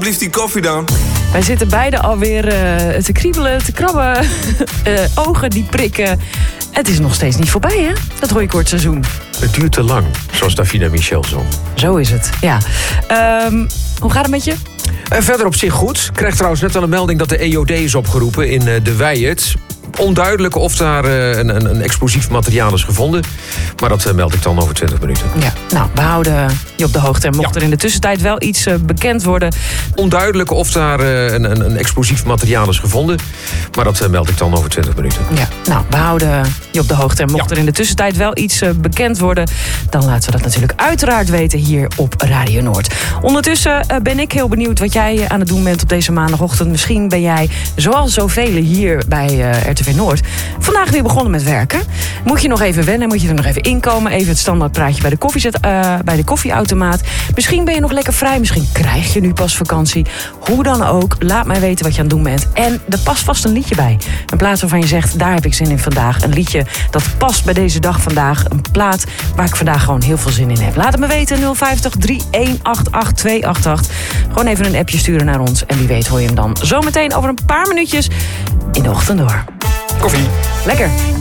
alsjeblieft die koffie dan. Wij zitten beide alweer te kriebelen, te krabben. Ogen die prikken. Het is nog steeds niet voorbij, hè? Dat hooikoorts seizoen. Het duurt te lang, zoals Davina Michel zong. Zo is het, ja. Hoe gaat het met je? Verder op zich goed. Ik krijg trouwens net al een melding dat de EOD is opgeroepen in de Wijert. Onduidelijk of daar een explosief materiaal is gevonden. Maar dat meld ik dan over 20 minuten. Ja, nou, we houden je op de hoogte. En mocht er in de tussentijd wel iets bekend worden... Onduidelijk of daar een explosief materiaal is gevonden. Maar dat meld ik dan over 20 minuten. Ja, nou, we houden je op de hoogte. En mocht er in de tussentijd wel iets bekend worden... dan laten we dat natuurlijk uiteraard weten hier op Radio Noord. Ondertussen ben ik heel benieuwd wat jij aan het doen bent op deze maandagochtend. Misschien ben jij, zoals zoveel hier bij RTV Noord... vandaag weer begonnen met werken. Moet je nog even wennen, moet je er nog even inkomen. Even het standaardpraatje bij de koffieautomaat. Misschien ben je nog lekker vrij, misschien krijg je nu pas vakantie. Hoe dan ook, laat mij weten wat je aan het doen bent. En er past vast een liedje bij. Een plaat waarvan je zegt, daar heb ik zin in vandaag. Een liedje dat past bij deze dag vandaag. Een plaat waar ik vandaag gewoon heel veel zin in heb. Laat het me weten, 050 3188 288. Gewoon even een appje sturen naar ons. En wie weet hoor je hem dan zometeen over een paar minuutjes in de ochtend door. Koffie. Lekker.